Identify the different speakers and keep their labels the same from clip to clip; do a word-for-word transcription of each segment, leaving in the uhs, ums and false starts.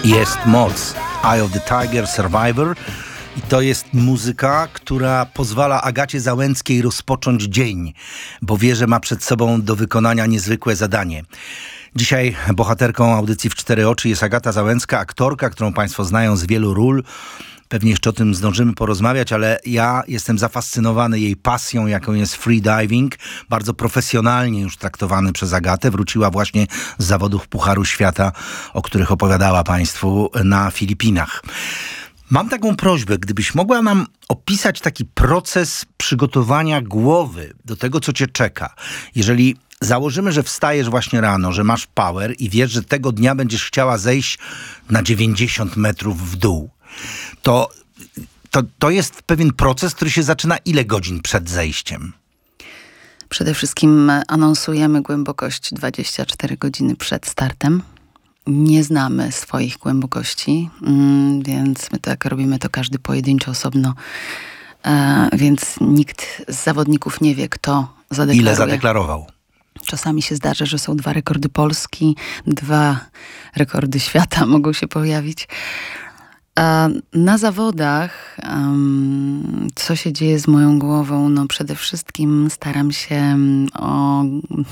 Speaker 1: Jest moc. Eye of the Tiger, Survivor. I to jest muzyka, która pozwala Agacie Załęckiej rozpocząć dzień, bo wie, że ma przed sobą do wykonania niezwykłe zadanie. Dzisiaj bohaterką audycji w Cztery Oczy jest Agata Załęcka, aktorka, którą państwo znają z wielu ról. Pewnie jeszcze o tym zdążymy porozmawiać, ale ja jestem zafascynowany jej pasją, jaką jest freediving. Bardzo profesjonalnie już traktowany przez Agatę. Wróciła właśnie z zawodów Pucharu Świata, o których opowiadała państwu na Filipinach. Mam taką prośbę, gdybyś mogła nam opisać taki proces przygotowania głowy do tego, co cię czeka. Jeżeli założymy, że wstajesz właśnie rano, że masz power i wiesz, że tego dnia będziesz chciała zejść na dziewięćdziesiąt metrów w dół, to, to, to jest pewien proces, który się zaczyna ile godzin przed zejściem?
Speaker 2: Przede wszystkim anonsujemy głębokość dwadzieścia cztery godziny przed startem. Nie znamy swoich głębokości, więc my tak robimy to każdy pojedynczo, osobno. Więc nikt z zawodników nie wie, kto zadeklaruje.
Speaker 1: Ile zadeklarował?
Speaker 2: Czasami się zdarza, że są dwa rekordy Polski, dwa rekordy świata mogą się pojawić. Na zawodach, um, co się dzieje z moją głową? No przede wszystkim staram się o,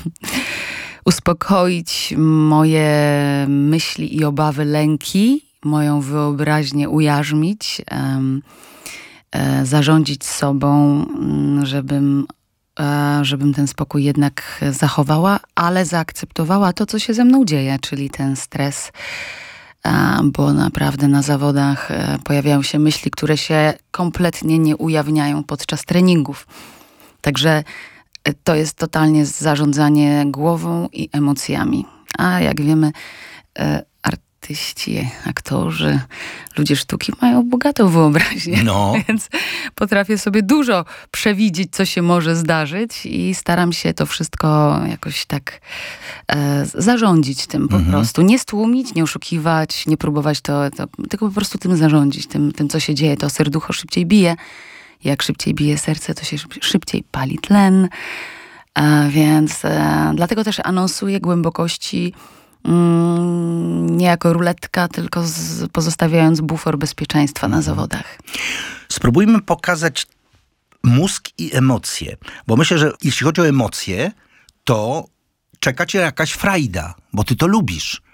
Speaker 2: uspokoić moje myśli i obawy, lęki, moją wyobraźnię ujarzmić, um, e, zarządzić sobą, żebym, e, żebym ten spokój jednak zachowała, ale zaakceptowała to, co się ze mną dzieje, czyli ten stres, bo naprawdę na zawodach pojawiają się myśli, które się kompletnie nie ujawniają podczas treningów. Także to jest totalnie zarządzanie głową i emocjami. A jak wiemy, artyści, aktorzy, ludzie sztuki mają bogatą wyobraźnię.
Speaker 1: No.
Speaker 2: Więc potrafię sobie dużo przewidzieć, co się może zdarzyć i staram się to wszystko jakoś tak e, zarządzić tym po mhm. prostu. Nie stłumić, nie oszukiwać, nie próbować to, to, tylko po prostu tym zarządzić, tym, tym, co się dzieje. To serducho szybciej bije. Jak szybciej bije serce, to się szybciej pali tlen. E, więc e, dlatego też anonsuję głębokości Mm, nie jako ruletka, tylko z, pozostawiając bufor bezpieczeństwa na zawodach.
Speaker 1: Spróbujmy pokazać mózg i emocje. Bo myślę, że jeśli chodzi o emocje, to czeka cię jakaś frajda, bo ty to lubisz.